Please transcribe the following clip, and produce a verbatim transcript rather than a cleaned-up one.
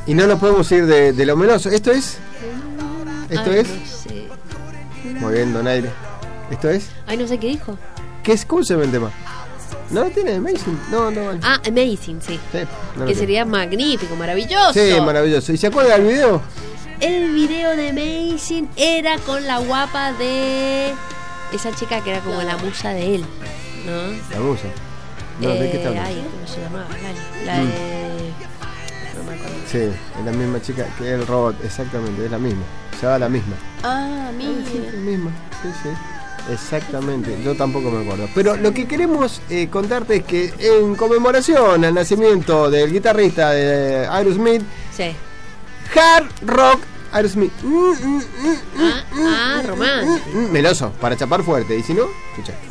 Y no nos podemos ir de, de lo meloso. ¿Esto es? ¿Esto Ay, es? No sé. Muy bien, Donaire. ¿Esto es? Ay, no sé qué dijo. ¿Qué es? ¿Cómo se llama el tema? ¿No lo tiene? Amazing. No, no vale. Ah, Amazing, sí. Sí, no lo Que tiene. sería magnífico, maravilloso. Sí, maravilloso. ¿Y se acuerda del video? El video de Amazing era con la guapa de esa chica que era como la musa de él, ¿no? La musa. No, ¿de qué está hablando? Ay, ¿cómo se llamaba? La, la Mm. de... No me acuerdo. Sí, es la misma chica que el robot, exactamente, es la misma. Se va la misma. Ah, Sí, mira. la misma, sí, sí. Exactamente, yo tampoco me acuerdo. Pero lo que queremos eh, contarte es que en conmemoración al nacimiento del guitarrista de Aerosmith, Sí. Hard Rock Aerosmith. Mm, mm, mm, Ah, ah, romántico. mm, mm, meloso, para chapar fuerte. Y si no, escucha.